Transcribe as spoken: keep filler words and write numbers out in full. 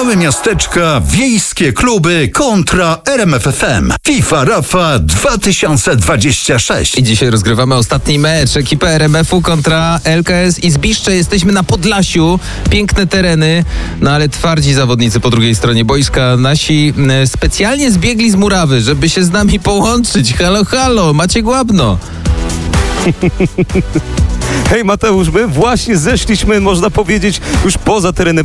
Małe miasteczka, wiejskie kluby kontra R M F F M. FIFA Rafa dwa tysiące dwadzieścia sześć. I dzisiaj rozgrywamy ostatni mecz ekipy R M F u kontra L K S i Zbiszcze. Jesteśmy na Podlasiu, piękne tereny, no ale twardzi zawodnicy po drugiej stronie boiska. Nasi e, specjalnie zbiegli z murawy, żeby się z nami połączyć. Halo, halo, Maciek Łabno. Hej Mateusz, my właśnie zeszliśmy, można powiedzieć, już poza tereny